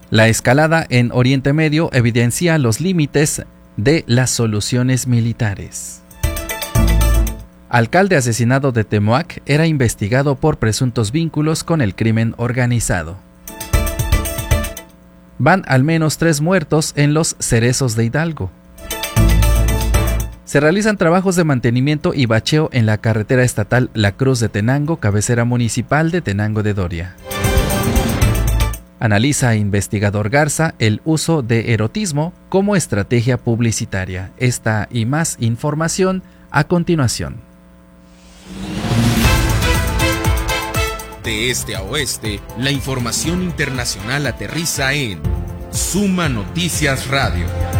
La escalada en Oriente Medio evidencia los límites de las soluciones militares. Alcalde asesinado de Temoac era investigado por presuntos vínculos con el crimen organizado. Van al menos 3 muertos en los Cerezos de Hidalgo. Se realizan trabajos de mantenimiento y bacheo en la carretera estatal La Cruz de Tenango, cabecera municipal de Tenango de Doria. Analiza investigador Garza el uso de erotismo como estrategia publicitaria. Esta y más información a continuación. De este a oeste, la información internacional aterriza en Suma Noticias Radio.